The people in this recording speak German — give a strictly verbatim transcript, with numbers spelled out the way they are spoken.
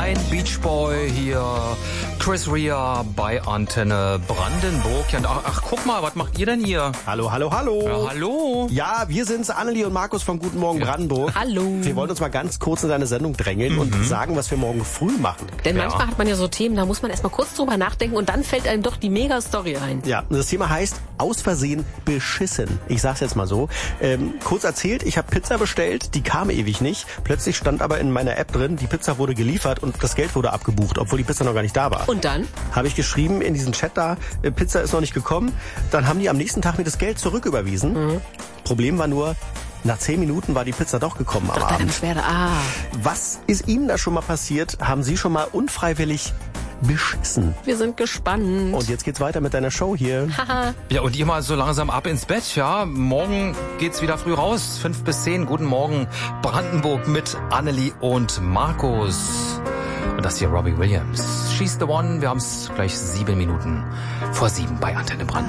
ein Beach Boy hier, Chris Rea bei Antenne Brandenburg. Ja, ach, ach, guck mal, was macht ihr denn hier? Hallo, hallo, hallo. Ja, hallo. Ja, wir sind's, Annelie und Markus von Guten Morgen Brandenburg. Hallo. Wir wollen uns mal ganz kurz in deine Sendung drängeln Mhm. und sagen, was wir morgen früh machen. Denn Ja. manchmal hat man ja so Themen, da muss man erstmal kurz drüber nachdenken und dann fällt einem doch die Mega-Story ein. Ja, das Thema heißt aus Versehen beschissen. Ich sag's jetzt mal so. Ähm, kurz erzählt, ich habe Pizza bestellt, die kam ewig nicht. Plötzlich stand aber in meiner App drin, die Pizza wurde geliefert und das Geld wurde abgebucht, obwohl die Pizza noch gar nicht da war. Und dann? Habe ich geschrieben in diesen Chat da, äh, Pizza ist noch nicht gekommen. Dann haben die am nächsten Tag mir das Geld zurücküberwiesen. Mhm. Problem war nur, nach zehn Minuten war die Pizza doch gekommen am Doch, deine Abend. Beschwerde. Ah. Was ist Ihnen da schon mal passiert? Haben Sie schon mal unfreiwillig beschissen? Wir sind gespannt. Und jetzt geht's weiter mit deiner Show hier. Haha. Ja, und ihr mal so langsam ab ins Bett, ja. Morgen geht's wieder früh raus, fünf bis zehn. Guten Morgen, Brandenburg mit Annelie und Markus. Und das hier Robbie Williams. She's the one. Wir haben's gleich sieben Minuten vor sieben bei Antenne Brandenburg.